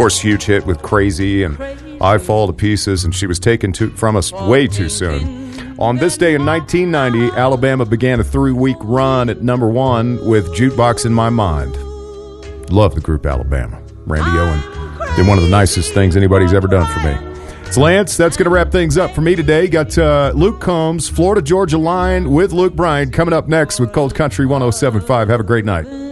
course, huge hit with Crazy and I Fall to Pieces, and she was taken from us way too soon. On this day in 1990, Alabama began a 3-week run at number 1 with Jukebox in My Mind. Love the group Alabama. Randy Owen did one of the nicest things anybody's ever done for me. It's Lance. That's going to wrap things up for me today. Got Luke Combs, Florida Georgia Line with Luke Bryan coming up next with Cold Country 107.5. Have a great night.